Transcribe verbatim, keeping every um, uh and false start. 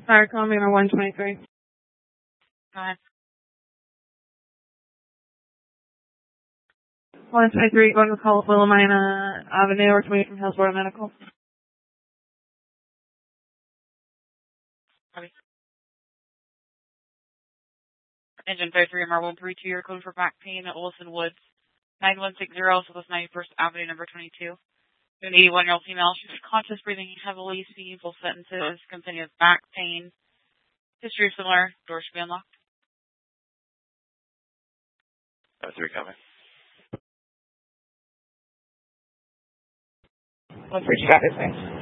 Sorry, call me on one twenty-three. Go ahead. one twenty-three, going to call Willamina Avenue, or coming from Hillsborough Medical. Copy. Engine thirty-three, M R one three two, you're code for back pain at Wilson Woods, nine one six zero, Southwest ninety-first Avenue, number twenty-two. An eighty-one-year-old female, she's conscious, breathing heavily, speaking full sentences, continuous back pain. History is similar. Door should be unlocked. Oh, three coming. One three, got it, thanks.